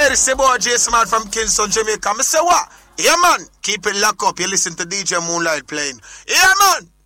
Yeah, this is boy Jason Man from Kingston, Jamaica. I say what? Yeah, man. Keep it locked up. You listen to DJ Moonlight playing. Yeah, man.